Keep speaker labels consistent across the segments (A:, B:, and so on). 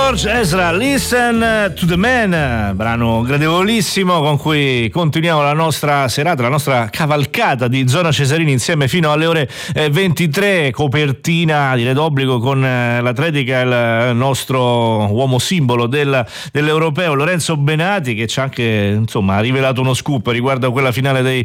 A: George Ezra, Listen to the Man, brano gradevolissimo con cui continuiamo la nostra serata, la nostra cavalcata di Zona Cesarini insieme fino alle ore 23, copertina direi d'obbligo con l'atletica, il nostro uomo simbolo dell'europeo Lorenzo Benati, che ci ha anche insomma rivelato uno scoop riguardo a quella finale dei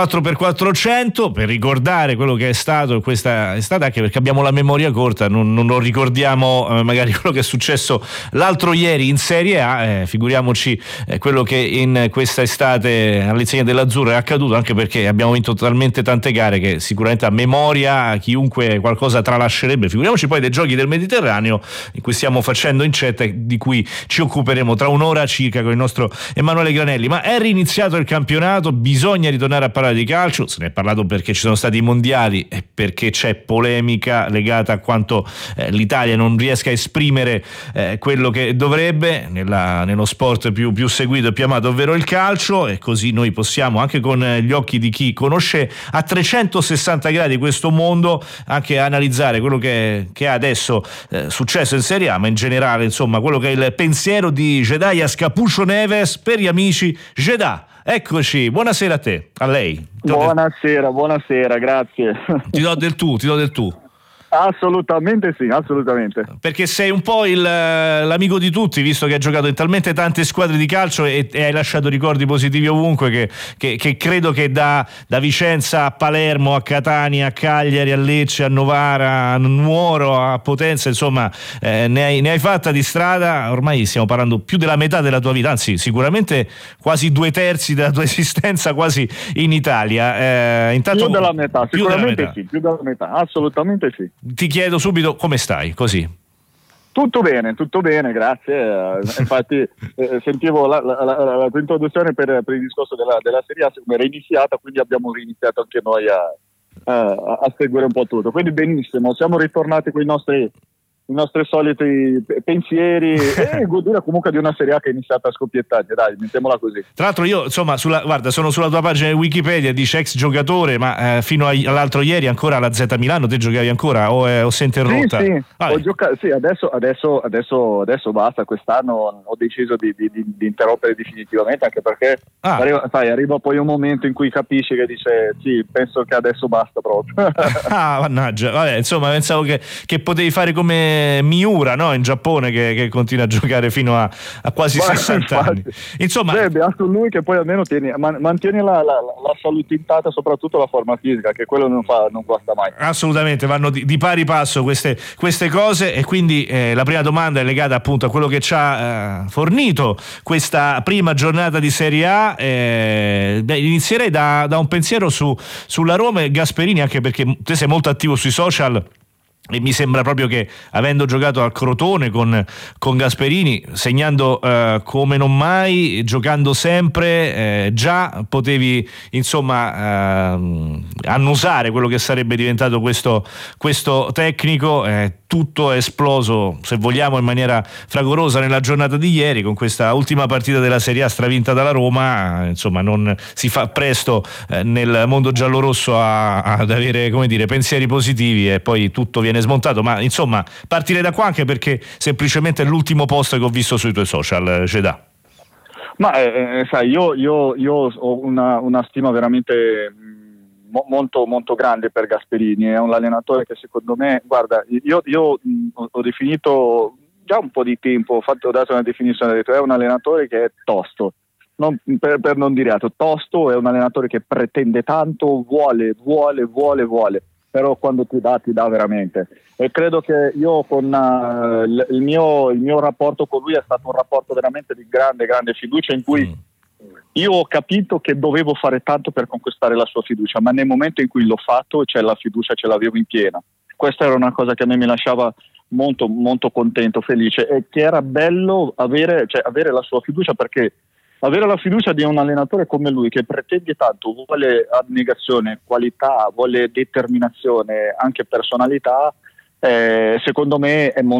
A: 4x400, per ricordare quello che è stato questa estate, anche perché abbiamo la memoria corta, non lo ricordiamo magari quello che è successo l'altro ieri in Serie A, figuriamoci quello che in questa estate all'insegna dell'Azzurro è accaduto, anche perché abbiamo vinto talmente tante gare che sicuramente a memoria chiunque qualcosa tralascerebbe, figuriamoci poi dei giochi del Mediterraneo in cui stiamo facendo incetta e di cui ci occuperemo tra un'ora circa con il nostro Emanuele Granelli. Ma è riniziato il campionato, bisogna ritornare a parlare di calcio, se ne è parlato perché ci sono stati i mondiali e perché c'è polemica legata a quanto l'Italia non riesca a esprimere quello che dovrebbe nello sport più seguito e più amato, ovvero il calcio, e così noi possiamo anche con gli occhi di chi conosce a 360 gradi questo mondo anche analizzare quello che è adesso successo in Serie A, ma in generale insomma quello che è il pensiero di Jeddah Scapuccio Neves per gli amici. Jeddah, eccoci, buonasera a te, a lei.
B: Buonasera, grazie.
A: Ti do del tu.
B: Assolutamente sì, assolutamente.
A: Perché sei un po' l'amico di tutti, visto che hai giocato in talmente tante squadre di calcio e hai lasciato ricordi positivi ovunque, che credo che da Vicenza a Palermo, a Catania, a Cagliari, a Lecce, a Novara, a Nuoro, a Potenza, insomma ne hai fatta di strada. Ormai stiamo parlando più della metà della tua vita, anzi sicuramente quasi 2/3 della tua esistenza quasi in Italia. Intanto,
B: più della metà, sicuramente sì, più della metà, assolutamente sì.
A: Ti chiedo subito come stai, così.
B: Tutto bene, grazie. Infatti sentivo la tua introduzione per il discorso della Serie A, come era iniziata, quindi abbiamo iniziato anche noi a seguire un po' tutto. Quindi benissimo, siamo ritornati con i nostri soliti pensieri e godere comunque di una Serie A che è iniziata a scoppiettare, dai, mettiamola così.
A: Tra l'altro io insomma guarda, sono sulla tua pagina di Wikipedia, dice ex giocatore, ma fino all'altro ieri ancora alla Z Milano te giocavi ancora o sei interrotta?
B: Sì, ho giocato, sì, adesso basta, quest'anno ho deciso di interrompere definitivamente, anche perché arriva poi un momento in cui capisci che dice sì, penso che adesso basta proprio.
A: Mannaggia, vabbè, insomma pensavo che potevi fare come Miura, no? In Giappone che continua a giocare fino a quasi 60 anni. Insomma,
B: beato lui che poi almeno mantiene la salute intatta, soprattutto la forma fisica, che quello non guasta mai.
A: Assolutamente, vanno di pari passo queste cose, e quindi la prima domanda è legata appunto a quello che ci ha fornito questa prima giornata di Serie A. Inizierei da un pensiero sulla Roma e Gasperini, anche perché te sei molto attivo sui social e mi sembra proprio che, avendo giocato al Crotone con Gasperini, segnando come non mai, giocando sempre, già potevi insomma annusare quello che sarebbe diventato questo tecnico. Tutto è esploso, se vogliamo, in maniera fragorosa nella giornata di ieri, con questa ultima partita della Serie A stravinta dalla Roma. Insomma, non si fa presto nel mondo giallorosso ad avere, come dire, pensieri positivi, e poi tutto viene smontato. Ma insomma, partire da qua, anche perché semplicemente è l'ultimo post che ho visto sui tuoi social, Jeddah.
B: Ma sai, io ho una stima veramente molto molto grande per Gasperini. È un allenatore che secondo me, guarda, io ho definito già un po' di tempo, ho dato una definizione, ho detto è un allenatore che è tosto, per non dire altro, tosto, è un allenatore che pretende tanto, vuole, però quando ti dà veramente. E credo che io con il mio rapporto con lui è stato un rapporto veramente di grande fiducia, in cui io ho capito che dovevo fare tanto per conquistare la sua fiducia, ma nel momento in cui l'ho fatto, la fiducia ce l'avevo in piena. Questa era una cosa che a me mi lasciava molto molto contento, felice, e che era bello avere la sua fiducia, perché avere la fiducia di un allenatore come lui, che pretende tanto, vuole abnegazione, qualità, vuole determinazione, anche personalità, secondo me è molto